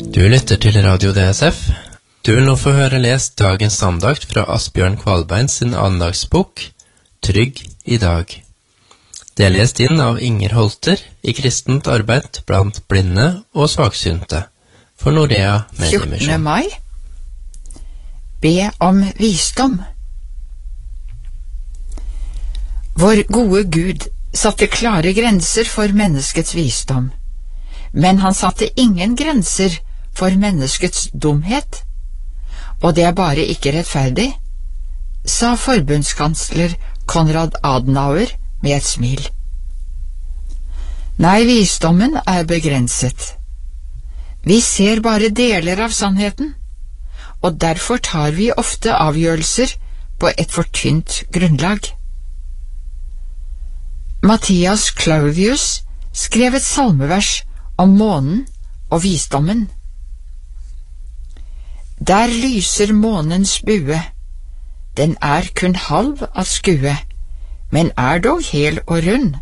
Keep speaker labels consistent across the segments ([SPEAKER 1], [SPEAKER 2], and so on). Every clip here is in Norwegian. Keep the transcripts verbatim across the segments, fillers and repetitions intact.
[SPEAKER 1] Du lytter til Radio D S F. Du vil nå få høre lest dagens andakt fra Asbjørn Kvalbein sin andagsbok Trygg i dag. Det er lest inn av Inger Holter i kristent arbeid blant blinde og svaksynte for Norea Mediemission.
[SPEAKER 2] fjortende mai. Be om visdom. Vår gode Gud satte klare grenser for menneskets visdom, men han satte ingen grenser for menneskets dumhet, og det er bare ikke rettferdig, sa forbundskansler Konrad Adenauer med et smil. Nei, visdommen er begrenset. Vi ser bare deler av sannheten, og derfor tar vi ofte avgjørelser på et for tynt grunnlag. Matthias Claudius skrev et salmevers om månen og visdommen. Der lyser månens bue, den er kun halv av skue, men er dog hel og rund.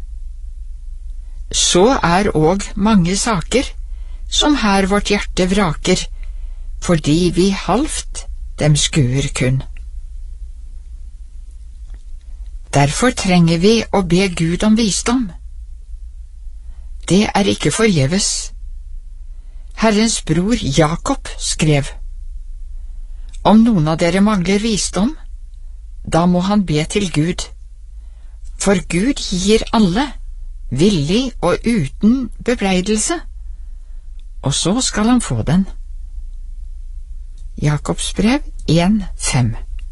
[SPEAKER 2] Så er òg mange saker, som her vårt hjerte vraker, fordi vi halvt dem skuer kun. Derfor trenger vi å be Gud om visdom. Det er ikke forgjeves. Herrens bror Jakob skrev: Om noen av dere mangler visdom, da må han be til Gud, for Gud gir alle, villig og uten bebreidelse, og så skal han få den. Jakobs brev en fem.